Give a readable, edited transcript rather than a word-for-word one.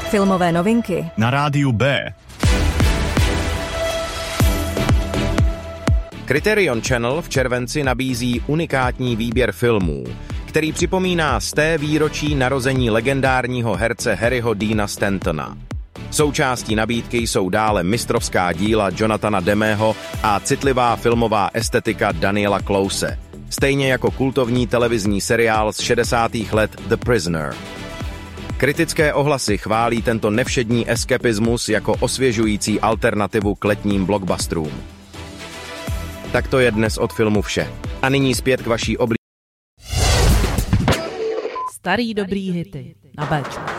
Filmové novinky na rádiu B. Criterion Channel v červenci nabízí unikátní výběr filmů, který připomíná 100. výročí narození legendárního herce Harryho Deana Stantona. Součástí nabídky jsou dále mistrovská díla Jonathana Demmeho a citlivá filmová estetika Daniela Close, stejně jako kultovní televizní seriál z 60. let The Prisoner. Kritické ohlasy chválí tento nevšední eskapismus jako osvěžující alternativu k letním blockbusterům. Tak to je dnes od filmu vše. A nyní zpět k vaší Starý dobrý hity na Béčku.